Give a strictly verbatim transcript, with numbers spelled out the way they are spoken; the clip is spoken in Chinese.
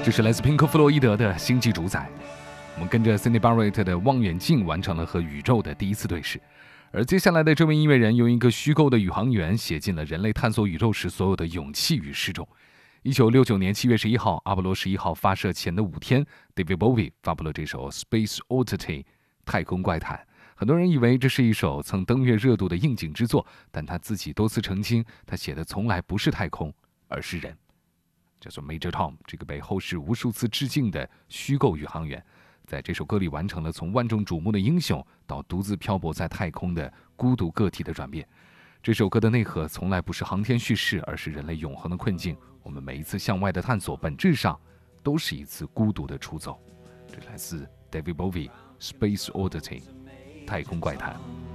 这是来自平克·弗洛伊德的星际主宰。我们跟着 Sydney Barrett 的望远镜完成了和宇宙的第一次对视，而接下来的这位音乐人用一个虚构的宇航员写进了人类探索宇宙时所有的勇气与失重。一九六九年七月十一号，阿波罗十一号发射前的五天 ，David Bowie 发布了这首《Space Oddity》太空怪谈。很多人以为这是一首曾登月热度的应景之作，但他自己多次澄清，他写的从来不是太空，而是人。叫做 Major Tom， 这个被后世无数次致敬的虚构宇航员，在这首歌里完成了从万众瞩目的英雄到独自漂泊在太空的孤独个体的转变。这首歌的内核从来不是航天叙事，而是人类永恒的困境。我们每一次向外的探索，本质上都是一次孤独的出走。这来自 David Bowie， Space Oddity， 太空怪谈。